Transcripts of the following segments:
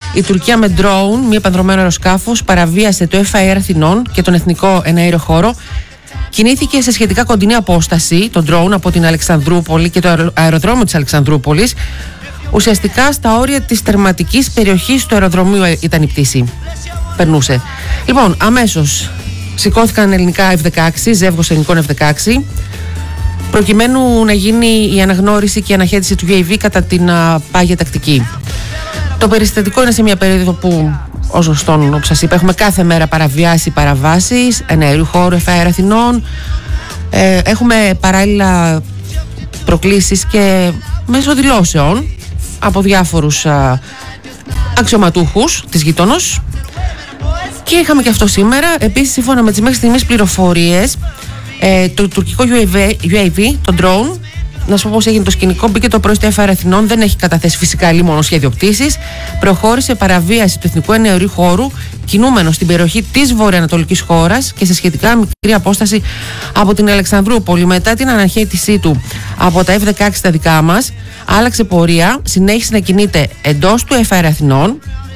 Η Τουρκία με drone, μη επανδρωμένο αεροσκάφος, παραβίασε το FAR Αθηνών και τον εθνικό εναέριο χώρο. Κινήθηκε σε σχετικά κοντινή απόσταση το drone από την Αλεξανδρούπολη και το αεροδρόμιο της Αλεξανδρούπολης. Ουσιαστικά στα όρια της τερματικής περιοχής του αεροδρομίου ήταν η πτήση. Περνούσε. Λοιπόν, αμέσως σηκώθηκαν ελληνικά F-16, ζεύγος ελληνικών F-16, προκειμένου να γίνει η αναγνώριση και η αναχέτηση του UAV κατά την πάγια τακτική. Το περιστατικό είναι σε μια περίοδο που, ως γνωστόν, όπως σας είπα, έχουμε κάθε μέρα παραβάσεις εναέριου χώρου, FAR Αθηνών. Έχουμε παράλληλα προκλήσεις και μέσω δηλώσεων από διάφορους αξιωματούχους της γείτονος. Και είχαμε και αυτό σήμερα. Επίσης, σύμφωνα με τις μέχρι στιγμής πληροφορίες, το τουρκικό UAV, το drone, να σου πω πώς έγινε το σκηνικό, μπήκε το πρωί στο FAR Αθηνών, δεν έχει καταθέσει φυσικά λίμωνο σχέδιο πτήσης, προχώρησε παραβίαση του εθνικού εναερίου χώρου, κινούμενο στην περιοχή της βορειοανατολικής χώρας και σε σχετικά μικρή απόσταση από την Αλεξανδρούπολη. Μετά την αναχέτησή του από τα F-16 τα δικά μας, άλλαξε πορεία, συνέχισε να κινείται εντός του FAR Αθηνών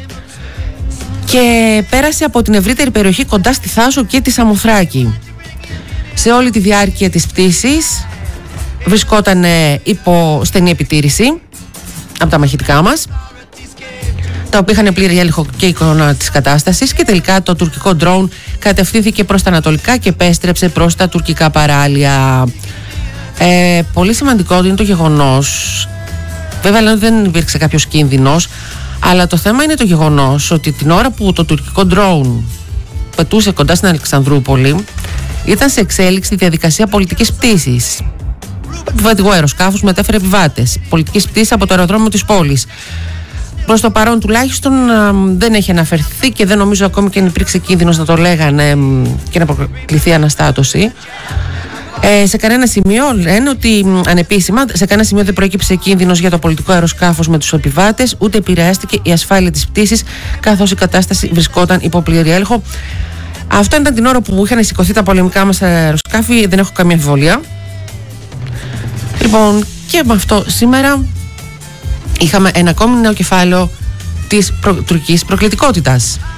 και πέρασε από την ευρύτερη περιοχή κοντά στη Θάσο και τη Σαμοθράκη. Σε όλη τη διάρκεια της πτήσης βρισκόταν υπό στενή επιτήρηση από τα μαχητικά μας, τα οποία είχαν πλήρη έλεγχο και εικόνα της κατάστασης, και τελικά το τουρκικό drone κατευθύνθηκε προς τα ανατολικά και επέστρεψε προς τα τουρκικά παράλια. Πολύ σημαντικό είναι το γεγονός, βέβαια λένε ότι δεν υπήρξε κάποιος κίνδυνος, αλλά το θέμα είναι το γεγονός ότι την ώρα που το τουρκικό drone πετούσε κοντά στην Αλεξανδρούπολη, ήταν σε εξέλιξη τη διαδικασία πολιτικής πτήσης. Επιβατικό αεροσκάφος μετέφερε επιβάτες πολιτικής πτήσης από το αεροδρόμιο της πόλης. Προς το παρόν τουλάχιστον δεν έχει αναφερθεί και δεν νομίζω ακόμη και αν υπήρξε κίνδυνος να το λέγανε και να προκληθεί αναστάτωση. Σε κανένα σημείο λένε ότι ανεπίσημα, σε κανένα σημείο δεν προέκυψε κίνδυνος για το πολιτικό αεροσκάφος με τους επιβάτες, ούτε επηρεάστηκε η ασφάλεια της πτήσης, καθώς η κατάσταση βρισκόταν υπό πλήρη έλεγχο. Αυτό ήταν την ώρα που είχαν σηκωθεί τα πολεμικά μας αεροσκάφη, δεν έχω καμία αμφιβολία. Λοιπόν, και με αυτό σήμερα είχαμε ένα ακόμη νέο κεφάλαιο της τουρκικής προκλητικότητας.